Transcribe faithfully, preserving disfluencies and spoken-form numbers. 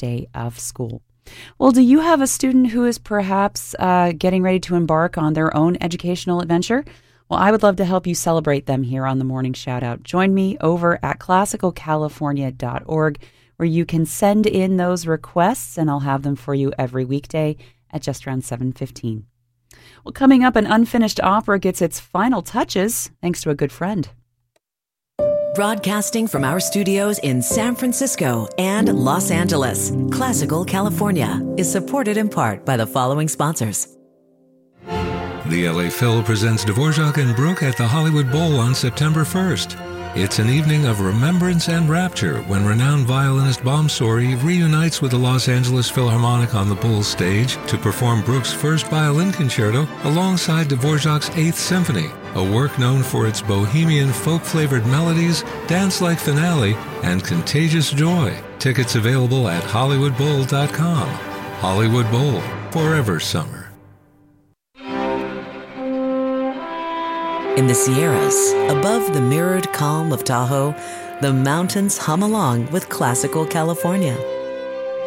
day of school. Well, do you have a student who is perhaps uh, getting ready to embark on their own educational adventure? Well, I would love to help you celebrate them here on the Morning Shoutout. Join me over at classical california dot org, where you can send in those requests, and I'll have them for you every weekday at just around seven fifteen. Well, coming up, an unfinished opera gets its final touches thanks to a good friend. Broadcasting from our studios in San Francisco and Los Angeles, Classical California is supported in part by the following sponsors. The L A Phil presents Dvorak and Bruch at the Hollywood Bowl on September first. It's an evening of remembrance and rapture when renowned violinist Bomsori reunites with the Los Angeles Philharmonic on the Bowl stage to perform Bruch's first violin concerto alongside Dvorak's Eighth Symphony, a work known for its bohemian folk-flavored melodies, dance-like finale, and contagious joy. Tickets available at hollywood bowl dot com. Hollywood Bowl, forever summer. In the Sierras, above the mirrored calm of Tahoe, the mountains hum along with Classical California.